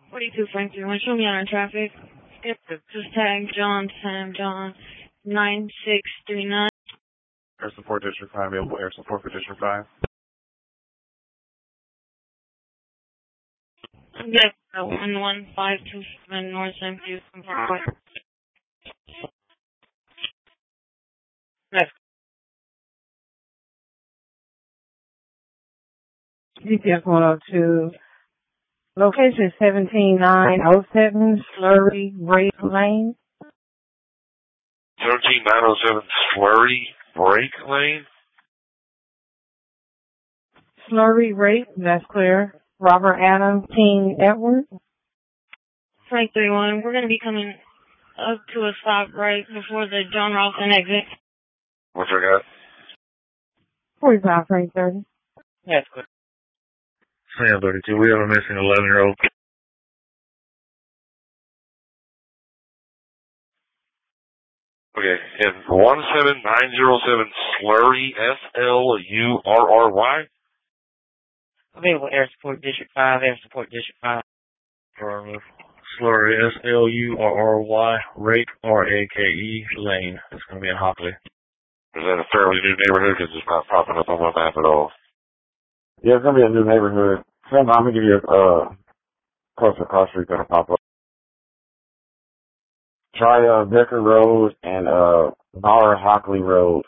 42 Frank 31. Show me on traffic. Yep. Just tag John, Sam, John, 9639. Air Support District 5, available air support for District 5. Yep, 11527 North St. Houston Parkway. Next. GPS 102. Location 17907 Slurry Rake Lane. 17907 Slurry Rake Lane? Slurry Rake, that's clear. Robert Adam King Edward. Frank 31, we're going to be coming up to a stop right before the John Ralston exit. What's your got? 45 Frank 30. That's good. Sam 32, we have a missing 11-year-old. Okay, in 17907 Slurry, S-L-U-R-R-Y? Available Air Support District 5, Air Support District 5. Slurry, S-L-U-R-R-Y, Rake, R-A-K-E, Lane. It's going to be in Hockley. Is that a fairly new neighborhood? Because it's not popping up on my map at all. Yeah, it's going to be a new neighborhood. Sam, I'm going to give you a closer cross street going to pop up. Try Becker Road and Bauer Hockley Road.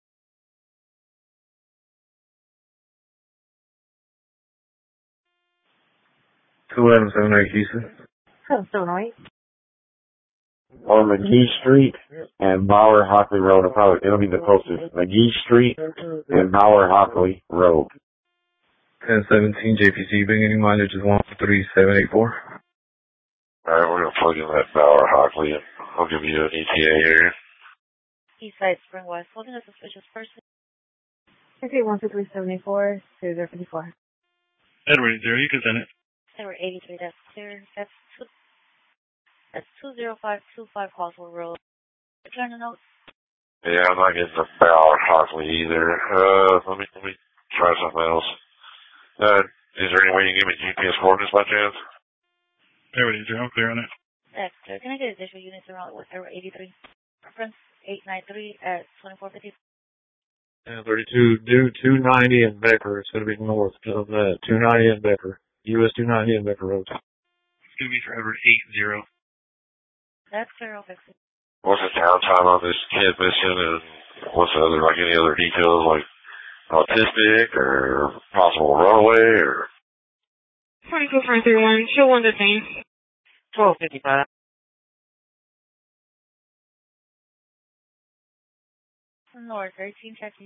2178 Houston. That's still right. Or McGee Street and Bauer Hockley Road. It'll be the closest. McGee Street and Bauer Hockley Road. 1017 JPC, beginning mileage is 13784. Alright, we're going to plug in that Bauer Hockley and I'll give you an ETA here. Eastside Spring West, holding a suspicious person. Okay, 12374, 0054. Edward 0, you can send it. Edward 83, that's clear. That's 20525 Coswell Road. Return the notes. Yeah, I'm not getting the Bauer Hockley either. Let me try something else. Is there any way you can give me GPS coordinates by chance? Edward 0, I'm clear on it. That's clear. Can I get additional units around with Edward 83? Reference 893 at 2450. 32, do 290 and Becker. It's going to be north of that. 290 and Becker. US 290 and Becker Road. It's going to be for Edward 80. That's clear, I'll fix it. What's the downtime on this kid missing and what's the other, like any other details, like autistic or possible runaway or? 22 Frank 31, show 1 detained. 1255. North 13 checking.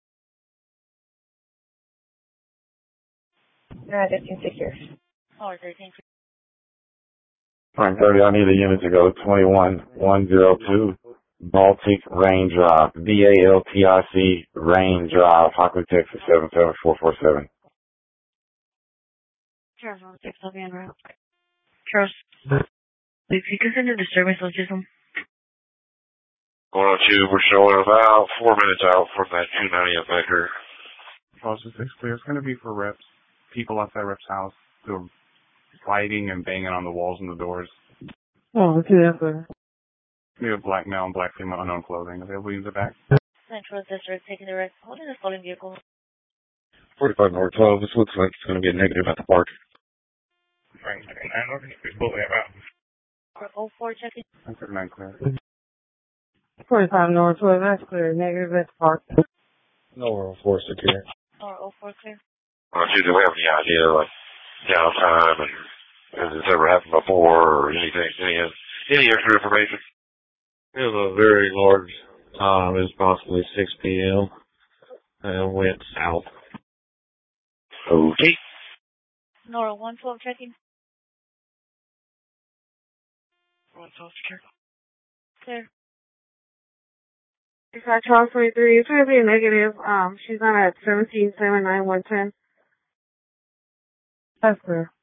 That's insecure. North 13. Frank 30, I need a unit to go 21102 Baltic Rain Drive. B-A-L-T-I-C Rain Drive, Hockley, Texas 77447. Charles 16, I'll be en route. Charles, if you can send a disturbance location. 102, we're showing about 4 minutes out from that 290 at Becker. Charles, just clear. It's going to be for reps. People outside reps' house who are fighting and banging on the walls and the doors. Oh, okay, that's clear. We have black male and black female unknown clothing. Available in the back. Central District taking the rest. Holding the stolen vehicle. 45 North 12, this looks like it's going to be a negative at the park. Frank 39, okay, please pull that out. 04 checking. Frank 39 clear. 45 North 12, that's clear. Negative at the park. No, 04 secure. Or 04 clear. 102, do we have any idea, like, downtime and has this ever happened before or anything, any extra information? It was a very large time. It was possibly 6 p.m. and went south. Okay. Nora 112 checking. 112 secure. Clear. It's at 1223. It's going to be a negative. She's on at 1779110. That's clear.